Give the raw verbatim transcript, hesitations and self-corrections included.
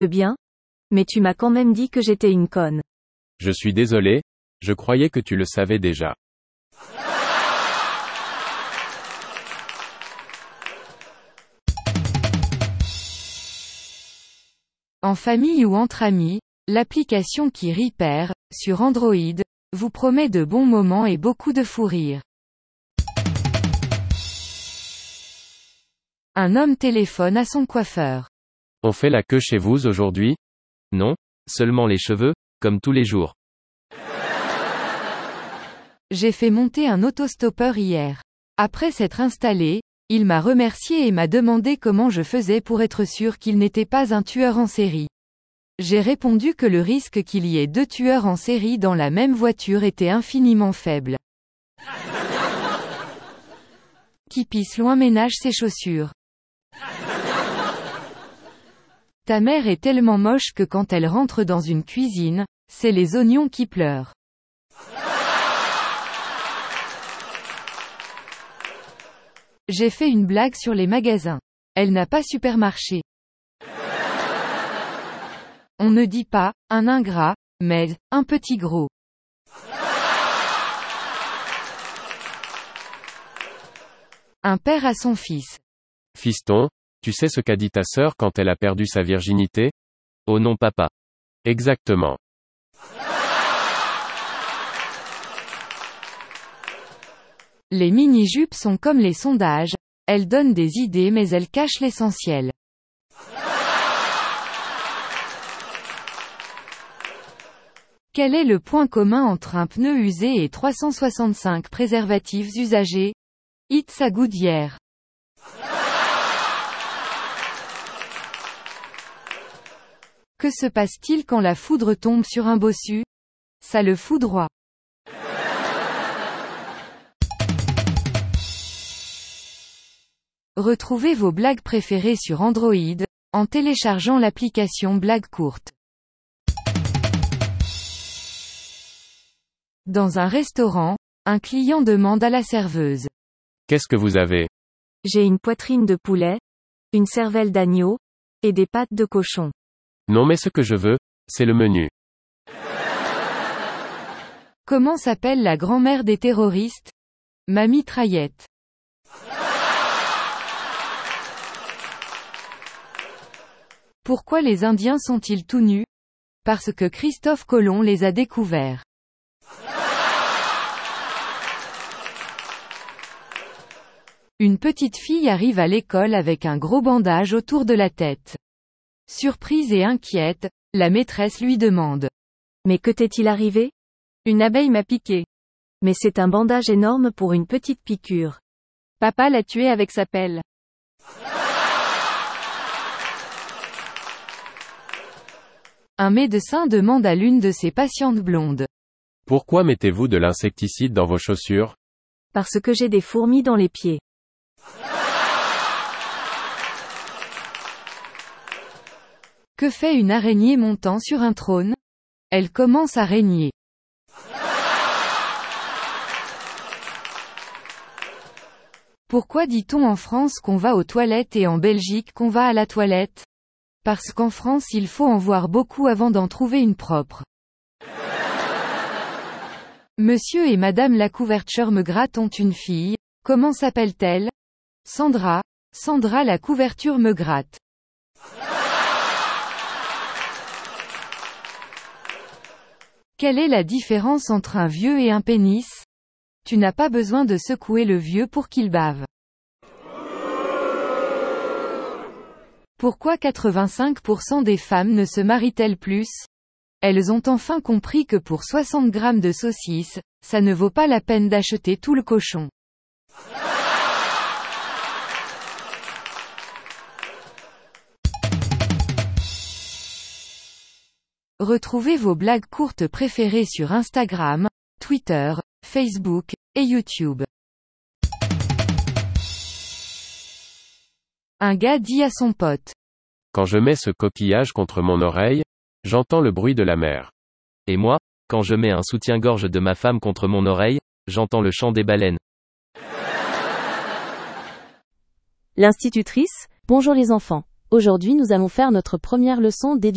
Bien. Mais tu m'as quand même dit que j'étais une conne. Je suis désolé, je croyais que tu le savais déjà. En famille ou entre amis, l'application qui Repair, sur Android, vous promet de bons moments et beaucoup de fou rire. Un homme téléphone à son coiffeur. On fait la queue chez vous aujourd'hui? Non, seulement les cheveux, comme tous les jours. J'ai fait monter un autostoppeur hier. Après s'être installé, il m'a remercié et m'a demandé comment je faisais pour être sûr qu'il n'était pas un tueur en série. J'ai répondu que le risque qu'il y ait deux tueurs en série dans la même voiture était infiniment faible. Qui pisse loin ménage ses chaussures. Ta mère est tellement moche que quand elle rentre dans une cuisine, c'est les oignons qui pleurent. J'ai fait une blague sur les magasins. Elle n'a pas super marché. On ne dit pas, un ingrat, mais, un petit gros. Un père à son fils. Fiston, tu sais ce qu'a dit ta sœur quand elle a perdu sa virginité? Oh non papa. Exactement. Les mini-jupes sont comme les sondages, elles donnent des idées mais elles cachent l'essentiel. Quel est le point commun entre un pneu usé et trois cent soixante-cinq préservatifs usagés? It's a good year. Que se passe-t-il quand la foudre tombe sur un bossu? Ça le foudroie. Retrouvez vos blagues préférées sur Android, en téléchargeant l'application Blagues courtes. Dans un restaurant, un client demande à la serveuse. Qu'est-ce que vous avez? J'ai une poitrine de poulet, une cervelle d'agneau, et des pattes de cochon. Non mais ce que je veux, c'est le menu. Comment s'appelle la grand-mère des terroristes? Ma mitraillette. Pourquoi les Indiens sont-ils tout nus? Parce que Christophe Colomb les a découverts. Une petite fille arrive à l'école avec un gros bandage autour de la tête. Surprise et inquiète, la maîtresse lui demande. Mais que t'est-il arrivé? Une abeille m'a piqué. Mais c'est un bandage énorme pour une petite piqûre. Papa l'a tué avec sa pelle. Un médecin demande à l'une de ses patientes blondes. Pourquoi mettez-vous de l'insecticide dans vos chaussures? Parce que j'ai des fourmis dans les pieds. Que fait une araignée montant sur un trône? Elle commence à régner. Pourquoi dit-on en France qu'on va aux toilettes et en Belgique qu'on va à la toilette? Parce qu'en France il faut en voir beaucoup avant d'en trouver une propre. Monsieur et Madame la couverture me gratte ont une fille, comment s'appelle-t-elle? Sandra, Sandra la couverture me gratte. Quelle est la différence entre un vieux et un pénis? Tu n'as pas besoin de secouer le vieux pour qu'il bave. Pourquoi quatre-vingt-cinq pour cent des femmes ne se marient-elles plus? Elles ont enfin compris que pour soixante grammes de saucisses, ça ne vaut pas la peine d'acheter tout le cochon. Retrouvez vos blagues courtes préférées sur Instagram, Twitter, Facebook, et YouTube. Un gars dit à son pote. Quand je mets ce coquillage contre mon oreille, j'entends le bruit de la mer. Et moi, quand je mets un soutien-gorge de ma femme contre mon oreille, j'entends le chant des baleines. L'institutrice, bonjour les enfants. Aujourd'hui nous allons faire notre première leçon d'éducation.